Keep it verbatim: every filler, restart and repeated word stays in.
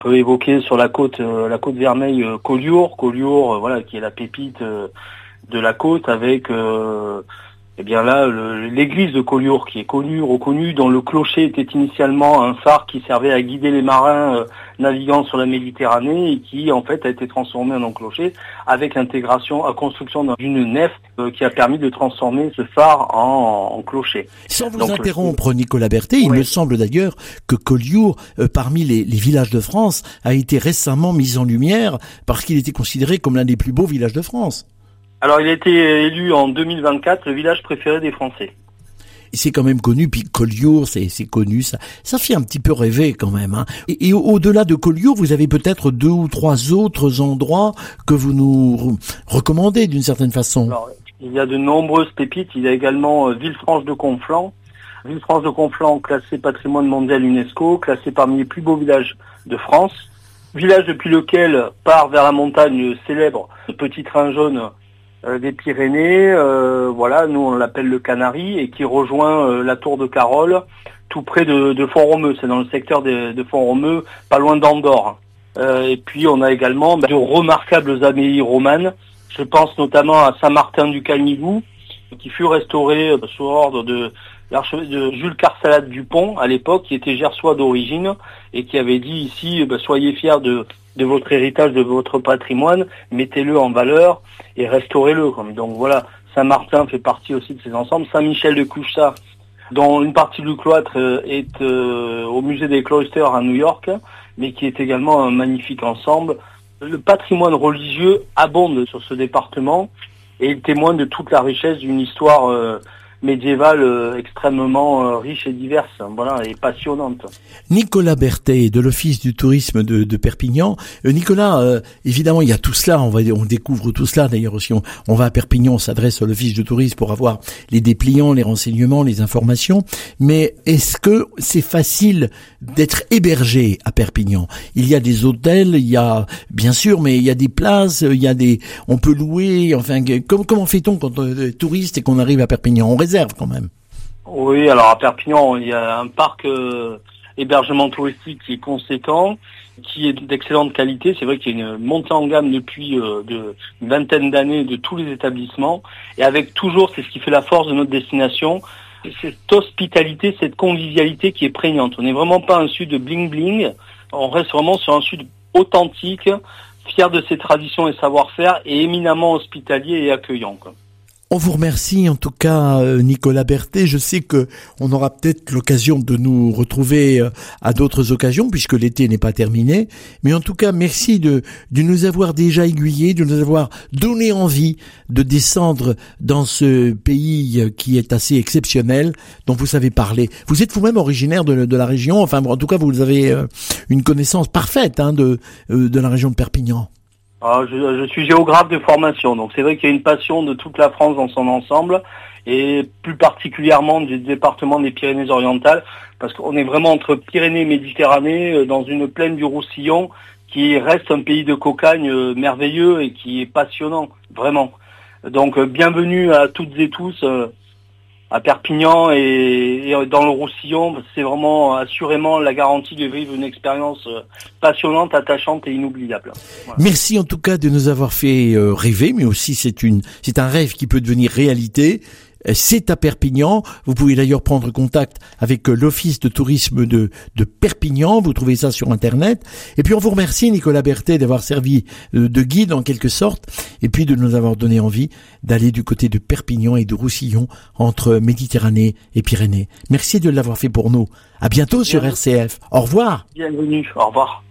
On peut évoquer sur la côte, euh, la côte Vermeille, euh, Collioure, Collioure, euh, voilà, qui est la pépite euh, de la côte, avec euh, eh bien là le, l'église de Collioure qui est connue, reconnue, dont le clocher était initialement un phare qui servait à guider les marins euh, naviguant sur la Méditerranée et qui en fait a été transformé en un clocher avec l'intégration, la construction d'une nef euh, qui a permis de transformer ce phare en, en clocher. Sans vous Donc, interrompre, le... Nicolas Berthet, il oui. me semble d'ailleurs que Collioure, euh, parmi les, les villages de France, a été récemment mis en lumière parce qu'il était considéré comme l'un des plus beaux villages de France. Alors, il a été élu en deux mille vingt-quatre le village préféré des Français. C'est quand même connu, puis Collioure, c'est, c'est connu, ça, ça fait un petit peu rêver quand même. Hein. Et, et au-delà de Collioure, vous avez peut-être deux ou trois autres endroits que vous nous recommandez d'une certaine façon. Alors, il y a de nombreuses pépites. Il y a également euh, Villefranche-de-Conflans. Villefranche-de-Conflans, classé patrimoine mondial UNESCO, classé parmi les plus beaux villages de France. Village depuis lequel part vers la montagne célèbre le petit train jaune Euh, des Pyrénées, euh, voilà, nous on l'appelle le Canari, et qui rejoint euh, la tour de Carole, tout près de, de Font-Romeu, c'est dans le secteur de, de Font-Romeu, pas loin d'Andorre. Euh, et puis on a également bah, de remarquables abbayes romanes, je pense notamment à Saint-Martin du Canigou, qui fut restauré euh, sous ordre de, de Jules Carsalade Dupont, à l'époque, qui était gersois d'origine, et qui avait dit ici, bah, soyez fiers de de votre héritage, de votre patrimoine, mettez-le en valeur et restaurez-le. Donc voilà, Saint-Martin fait partie aussi de ces ensembles. Saint-Michel de Couchta, dont une partie du cloître est euh, au musée des Cloisters à New York, mais qui est également un magnifique ensemble. Le patrimoine religieux abonde sur ce département et il témoigne de toute la richesse d'une histoire euh, médiévale euh, extrêmement euh, riche et diverse, voilà, et passionnante. Nicolas Berthet de l'Office du tourisme de, de Perpignan. Euh, Nicolas, euh, évidemment, il y a tout cela, on va, on découvre tout cela. D'ailleurs, si on, on va à Perpignan, on s'adresse à l'Office du tourisme pour avoir les dépliants, les renseignements, les informations. Mais est-ce que c'est facile d'être hébergé à Perpignan? Il y a des hôtels, il y a, bien sûr, mais il y a des places, il y a des, on peut louer. Enfin, comment, comment fait-on quand on est touriste et qu'on arrive à Perpignan? On réserve quand même. Oui, alors à Perpignan, il y a un parc euh, hébergement touristique qui est conséquent, qui est d'excellente qualité. C'est vrai qu'il y a une montée en gamme depuis euh, de, une vingtaine d'années de tous les établissements, et avec toujours, c'est ce qui fait la force de notre destination, cette hospitalité, cette convivialité qui est prégnante. On n'est vraiment pas un sud bling-bling, on reste vraiment sur un sud authentique, fier de ses traditions et savoir-faire, et éminemment hospitalier et accueillant, quoi. On vous remercie en tout cas, Nicolas Berthet. Je sais que on aura peut-être l'occasion de nous retrouver à d'autres occasions puisque l'été n'est pas terminé. Mais en tout cas, merci de, de nous avoir déjà aiguillés, de nous avoir donné envie de descendre dans ce pays qui est assez exceptionnel, dont vous savez parler. Vous êtes vous-même originaire de, de la région. Enfin, en tout cas, vous avez une connaissance parfaite hein, de, de la région de Perpignan. Ah, je, je suis géographe de formation, donc c'est vrai qu'il y a une passion de toute la France dans son ensemble, et plus particulièrement du département des Pyrénées-Orientales, parce qu'on est vraiment entre Pyrénées et Méditerranée, dans une plaine du Roussillon, qui reste un pays de cocagne merveilleux et qui est passionnant, vraiment. Donc bienvenue à toutes et tous à Perpignan et, et dans le Roussillon, c'est vraiment assurément la garantie de vivre une expérience passionnante, attachante et inoubliable. Voilà. Merci en tout cas de nous avoir fait rêver, mais aussi c'est une, c'est un rêve qui peut devenir réalité. C'est à Perpignan. Vous pouvez d'ailleurs prendre contact avec l'Office de tourisme de, de Perpignan. Vous trouvez ça sur Internet. Et puis on vous remercie, Nicolas Berthet, d'avoir servi de guide en quelque sorte, et puis de nous avoir donné envie d'aller du côté de Perpignan et de Roussillon, entre Méditerranée et Pyrénées. Merci de l'avoir fait pour nous. À bientôt sur R C F. Au revoir. Bienvenue. Au revoir.